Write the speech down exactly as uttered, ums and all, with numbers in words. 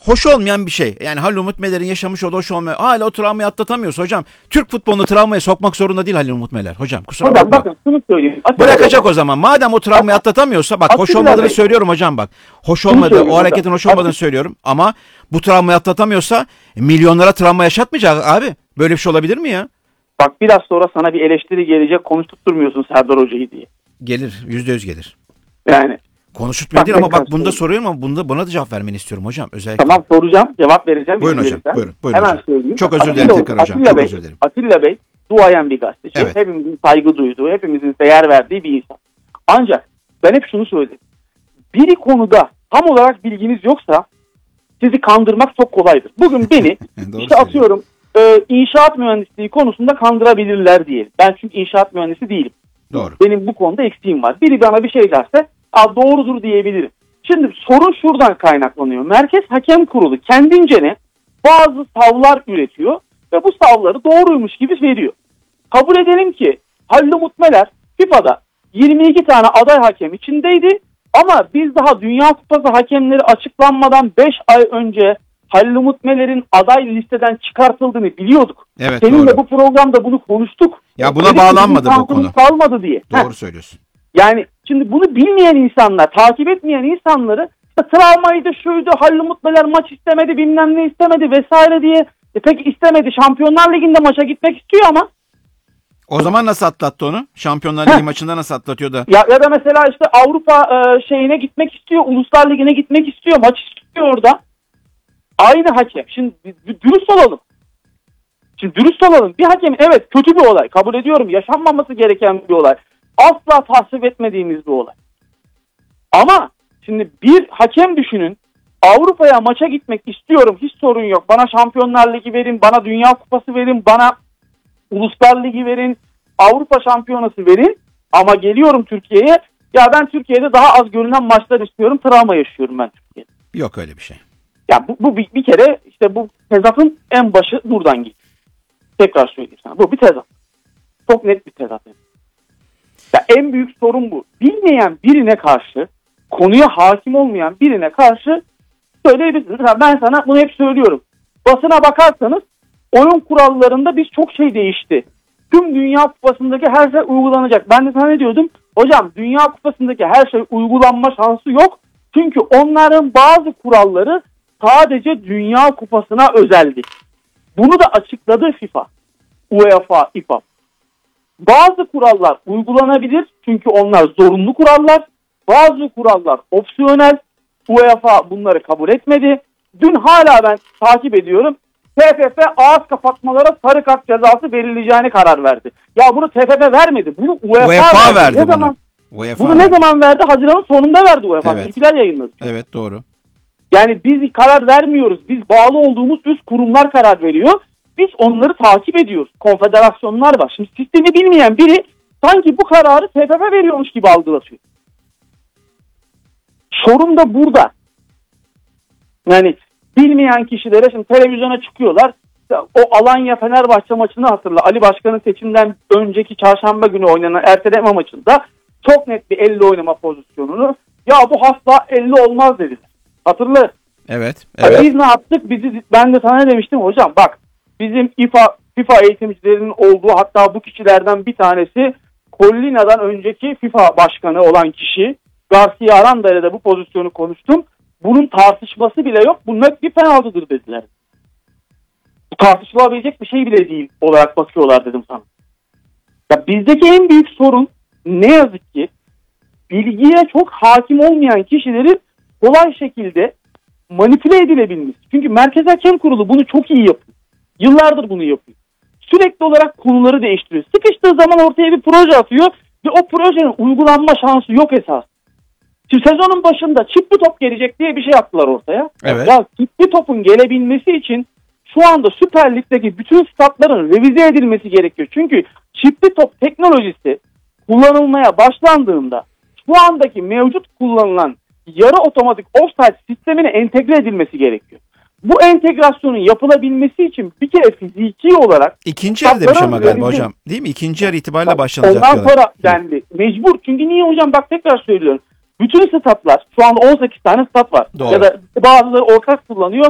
hoş olmayan bir şey. Yani Halil Umut Meler'in yaşamış olduğu hoş olmayan. Hala o travmayı atlatamıyorsa hocam. Türk futbolunu travmaya sokmak zorunda değil Halil Umut Meler. Hocam kusura hocam, bakma. bakın şunu söyleyeyim. Atilla Bırakacak Bey, o zaman. Madem o travmayı atlatamıyorsa bak Atilla hoş olmadığını Bey. söylüyorum hocam bak. Hoş Şunu olmadığı, söylüyorum o hareketin hocam. hoş olmadığını Atilla- söylüyorum. Ama bu travmayı atlatamıyorsa milyonlara travma yaşatmayacak abi. Böyle bir şey olabilir mi ya? Bak biraz sonra sana bir eleştiri gelecek, konuşturmuyorsun Serdar Hoca'yı diye. Gelir. Yüzde yüz gelir. Yani. Konuşutmuyor Bak, değil ama tekrar bak bunda söyleyeyim. soruyorum ama bunda buna da cevap vermeni istiyorum hocam. Özellikle. Tamam, soracağım, cevap vereceğim. Buyurun izin hocam. verirsen. Buyurun, buyurun Hemen hocam. söyleyeyim. Çok özür dilerim Atilla- tekrar hocam. Atilla Çok Bey, özür dilerim. Atilla Bey duayen bir gazeteci. Evet. Hepimizin saygı duyduğu, hepimizin değer verdiği bir insan. Ancak ben hep şunu söyledim. Bir konuda tam olarak bilginiz yoksa sizi kandırmak çok kolaydır. Bugün beni Doğru işte atıyorum e, inşaat mühendisliği konusunda kandırabilirler diye. Ben çünkü inşaat mühendisi değilim. Doğru. Benim bu konuda eksiğim var. Biri bana bir şey derse a, doğrudur diyebilirim. Şimdi sorun şuradan kaynaklanıyor. Merkez Hakem Kurulu kendince ne bazı savlar üretiyor ve bu savları doğruymuş gibi veriyor. Kabul edelim ki Halil Umut Meler FIFA'da yirmi iki tane aday hakem içindeydi ama biz daha Dünya Kupası hakemleri açıklanmadan beş ay önce Halil Umut Meler'in aday listeden çıkartıldığını biliyorduk. Evet, Seninle doğru. bu programda bunu konuştuk. Ya buna Dedik ki bağlanmadı bizim bu konu. şansımız kalmadı diye. Doğru Heh. söylüyorsun. Yani şimdi bunu bilmeyen insanlar, takip etmeyen insanları işte travmaydı, şuydu, Halil Umut Meler maç istemedi, bilmem ne istemedi vesaire diye. E peki istemedi. Şampiyonlar Ligi'nde maça gitmek istiyor ama. O zaman nasıl atlattı onu? Şampiyonlar Ligi maçında nasıl atlatıyor da? Ya, ya da mesela işte Avrupa e, şeyine gitmek istiyor, Uluslar Ligi'ne gitmek istiyor, maç istiyor orada. Aynı hakem. Şimdi dürüst olalım. Şimdi dürüst olalım. Bir hakem evet kötü bir olay. Kabul ediyorum. Yaşanmaması gereken bir olay. Asla tasvip etmediğimiz bir olay. Ama şimdi bir hakem düşünün. Avrupa'ya maça gitmek istiyorum. Hiç sorun yok. Bana Şampiyonlar Ligi verin. Bana Dünya Kupası verin. Bana Uluslar Ligi verin. Avrupa Şampiyonası verin. Ama geliyorum Türkiye'ye. Ya ben Türkiye'de daha az görünen maçlar istiyorum. Travma yaşıyorum ben Türkiye'de. Yok öyle bir şey. Ya bu, bu bir, bir kere işte bu tezatın en başı buradan gidiyor. Tekrar söyleyeyim sana. Bu bir tezat. Çok net bir tezat. Ya en büyük sorun bu. Bilmeyen birine karşı, konuya hakim olmayan birine karşı söyleyebilirsiniz. Ben sana bunu hep söylüyorum. Basına bakarsanız oyun kurallarında biz çok şey değişti. Tüm Dünya Kupası'ndaki her şey uygulanacak. Ben de sana ne diyordum? Hocam Dünya Kupası'ndaki her şey uygulanma şansı yok. Çünkü onların bazı kuralları sadece Dünya Kupası'na özeldi. Bunu da açıkladı FIFA, UEFA, İFA. Bazı kurallar uygulanabilir çünkü onlar zorunlu kurallar. Bazı kurallar opsiyonel. UEFA bunları kabul etmedi. Dün hala ben takip ediyorum. T F F ağız kapatmalara sarı kart cezası verileceğini karar verdi. Ya bunu T F F vermedi. Bunu UEFA, UEFA verdi. verdi ne bunu. zaman? UEFA Bunu verdi. ne zaman verdi? Haziran'ın sonunda verdi UEFA. Evet. Bilgiler yayınladı. Evet doğru. Yani biz karar vermiyoruz. Biz bağlı olduğumuz üst kurumlar karar veriyor. Biz onları takip ediyoruz. Konfederasyonlar var. Şimdi sistemi bilmeyen biri sanki bu kararı T F F veriyormuş gibi algılatıyor. Sorun da burada. Yani bilmeyen kişilere şimdi televizyona çıkıyorlar. O Alanya Fenerbahçe maçını hatırla. Ali Başkan'ın seçimden önceki çarşamba günü oynanan erteleme maçında çok net bir elle oynama pozisyonunu ya bu asla elle olmaz dediler. Hatırla. Evet. Evet. Evet. Biz ne yaptık? Bizi, ben de sana demiştim hocam bak bizim İFA, FIFA eğitimcilerinin olduğu hatta bu kişilerden bir tanesi Collina'dan önceki FIFA başkanı olan kişi Garcia Aranda'yla da bu pozisyonu konuştum. Bunun tartışması bile yok. Bu net bir penaltıdır dediler. Bu tartışılabilecek bir şey bile değil olarak bakıyorlar dedim sana. Ya bizdeki en büyük sorun ne yazık ki bilgiye çok hakim olmayan kişilerin kolay şekilde manipüle edilebilmesi. Çünkü Merkez Hakem Kurulu bunu çok iyi yapıyor. Yıllardır bunu yapıyor. Sürekli olarak konuları değiştiriyor. Sıkıştığı zaman ortaya bir proje atıyor ve o projenin uygulanma şansı yok esas. Şimdi sezonun başında çiftli top gelecek diye bir şey attılar ortaya. Evet. Ya çiftli topun gelebilmesi için şu anda Süper Lig'deki bütün statların revize edilmesi gerekiyor. Çünkü çiftli top teknolojisi kullanılmaya başlandığında şu andaki mevcut kullanılan yarı otomatik offside sistemine entegre edilmesi gerekiyor. Bu entegrasyonun yapılabilmesi için bir kere fiziki olarak İkinci yarı demiş ama galiba hocam. Değil mi? İkinci yarı itibariyle başlanacak ondan diyorlar. sonra yani mecbur. Çünkü niye hocam? Bak tekrar söylüyorum. Bütün statlar şu anda on sekiz tane stat var. Doğru. Ya da bazıları ortak kullanıyor.